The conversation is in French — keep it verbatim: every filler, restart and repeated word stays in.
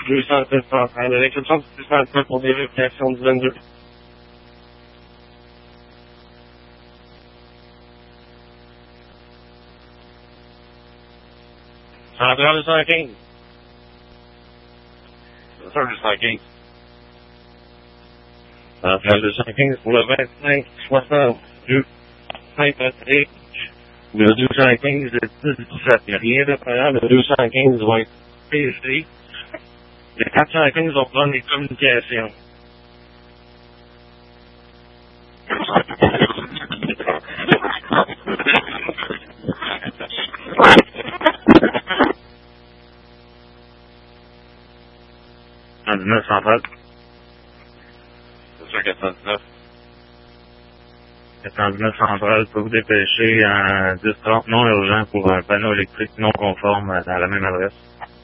deux cent sept centrales, avec une chance de soixante-neuf pour des vérifications du vingt-deux. Centrale deux cent quinze. Centrale deux cent quinze. Centrale deux cent quinze pour le vingt-cinq soixante-deux. Saint-Patrick. Le deux cent quinze, le dix dix-sept. Il n'y a rien de payant. Le deux cent quinze va être P C. Le quatre cent quinze va prendre les communications. cent dix-neuf centrale. C'est sûr quatre cent dix-neuf. quatre cent dix-neuf centrale, peut vous dépêcher en dix trente non urgent pour un panneau électrique non conforme dans la même adresse.